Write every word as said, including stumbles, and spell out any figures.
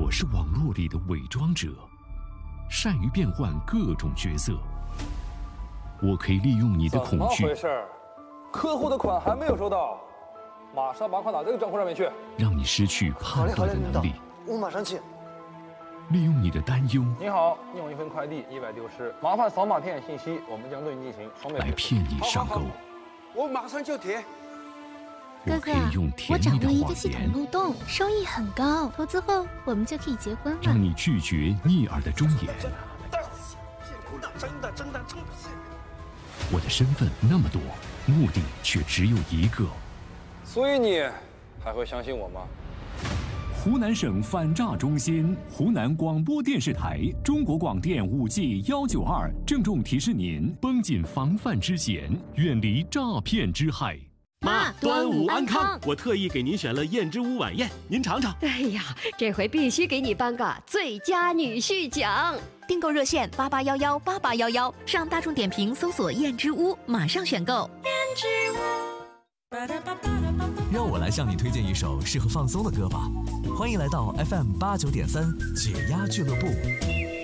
我是网络里的伪装者，善于变换各种角色。我可以利用你的恐惧， 怎么回事？客户的款还没有收到，马上把款打这个账户上面去， 让你失去判断的能力。 我马上去。 利用你的担忧， 您好，您有一份快递意外丢失，麻烦扫码填写信息，我们将对你进行双倍来骗你上钩。 我马上就填。 我可以用甜蜜的谎言， 漏洞，收益很高，投资后我们就可以结婚了。 让你拒绝逆耳的忠言。 真的真的真的。 我的身份那么多，目的却只有一个。 所以你还会相信我吗？ 湖南省反诈中心、湖南广播电视台、中国广电五 G 幺九二郑重提示您： 绷紧防范之弦，远离诈骗之害。 妈，端午安康！我特意给您选了燕之屋晚宴，您尝尝。 哎呀，这回必须给你颁个最佳女婿奖！ 订购热线八八幺幺八八幺幺，上大众点评搜索燕之屋，马上选购。燕之屋，让我来向你推荐一首适合放松的歌吧。欢迎来到 F M 八九点三解压俱乐部。